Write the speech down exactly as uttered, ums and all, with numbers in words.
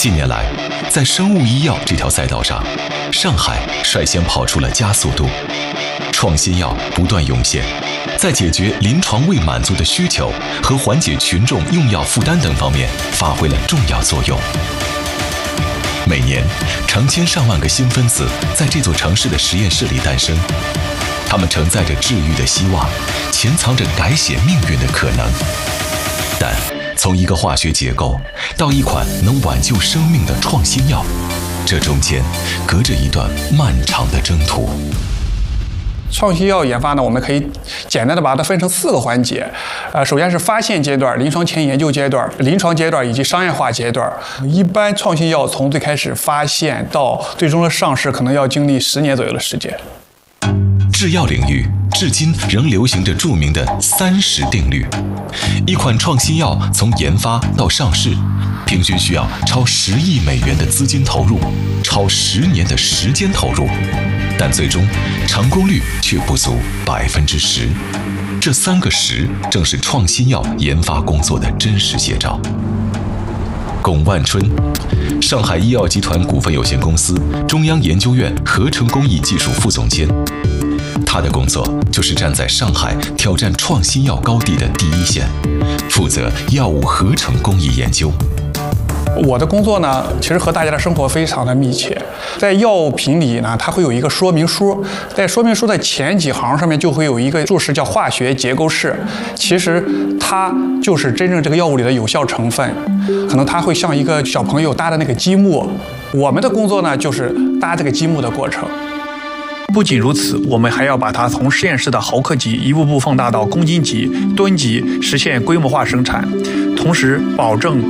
近年来，在生物医药这条赛道上，上海率先跑出了加速度，创新药不断涌现，在解决临床未满足的需求和缓解群众用药负担等方面发挥了重要作用。每年，成千上万个新分子在这座城市的实验室里诞生，它们承载着治愈的希望，潜藏着改写命运的可能。但从一个化学结构到一款能挽救生命的创新药，这中间隔着一段漫长的征途。 创新药研发呢，我们可以简单的把它分成四个环节。呃，首先是发现阶段、临床前研究阶段、临床阶段以及商业化阶段。一般创新药从最开始发现到最终的上市，可能要经历十年左右的时间。 制药领域至今仍流行着著名的三十定律，一款创新药从研发到上市，平均需要超十亿美元的资金投入，超十年的时间投入，但最终成功率却不足百分之十。这三个十正是创新药研发工作的真实写照。龚万春，上海医药集团股份有限公司中央研究院合成工艺技术副总监。他的工作就是站在上海挑战创新药高地的第一线，负责药物合成工艺研究。 我的工作呢，其实和大家的生活非常的密切。在药品里呢，它会有一个说明书，在说明书的前几行上面就会有一个注释，叫化学结构式。其实它就是真正这个药物里的有效成分，可能它会像一个小朋友搭的那个积木。我们的工作呢，就是搭这个积木的过程。不仅如此，我们还要把它从实验室的毫克级一步步放大到公斤级、吨级，实现规模化生产，同时保证